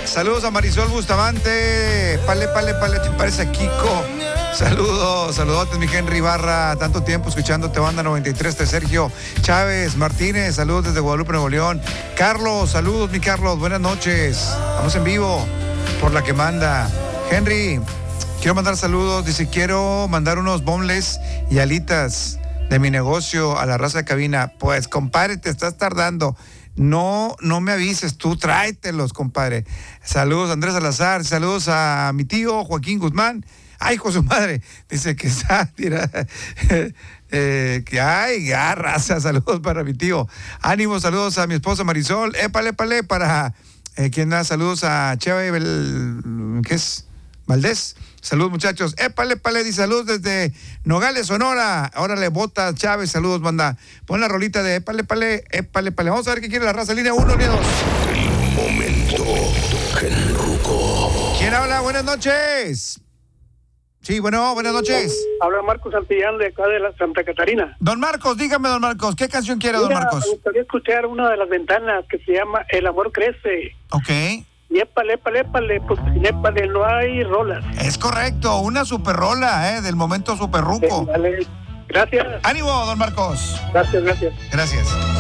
Saludos a Marisol Bustamante. Pale, te parece a Kiko. Saludotes, mi Henry Barra. Tanto tiempo escuchándote, banda 93 de Sergio Chávez Martínez. Saludos desde Guadalupe, Nuevo León. Carlos, saludos, mi Carlos. Buenas noches. Vamos en vivo por la que manda. Henry, quiero mandar saludos. Dice, quiero mandar unos boneless y alitas de mi negocio a la raza de cabina. Pues, compadre, te estás tardando. No me avises, tú tráetelos, compadre. Saludos a Andrés Salazar, saludos a mi tío Joaquín Guzmán. Ay, hijo de su madre, dice que sátira. Que ay, ya, raza, saludos para mi tío. Ánimo, saludos a mi esposa Marisol. Épale, para quien da saludos a Cheve, ¿qué es? Valdés. Saludos, muchachos. Épale, dice saludos desde Nogales, Sonora. Órale, Botas, Chávez, saludos, banda. Pon la rolita de épale. Vamos a ver qué quiere la raza. Línea 1, línea 2. El momento Genruco. ¿Quién habla? Buenas noches. Sí, bueno, buenas noches. Habla Marcos Santillán de acá de la Santa Catarina. Don Marcos, dígame, don Marcos, ¿qué canción quiere, don Marcos? Me gustaría escuchar una de las ventanas que se llama El amor crece. Ok. Y épale, porque sin épale no hay rolas. Es correcto, una super rola, del momento super ruco. Vale. Gracias. Ánimo, don Marcos. Gracias. Gracias.